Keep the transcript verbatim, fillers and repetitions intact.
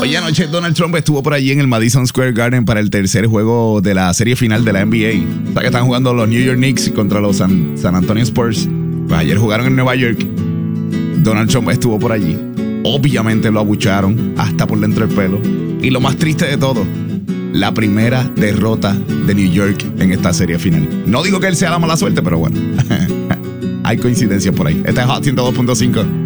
Oye, anoche Donald Trump estuvo por allí en el Madison Square Garden para el tercer juego de la serie final de la N B A. O sea que están jugando los New York Knicks contra los San, San Antonio Spurs. Pues ayer jugaron en Nueva York. Donald Trump estuvo por allí. Obviamente lo abucharon hasta por dentro del pelo. Y lo más triste de todo, la primera derrota de New York en esta serie final. No digo que él sea la mala suerte, pero bueno. Hay coincidencias por ahí. Esta es Hot ciento dos punto cinco.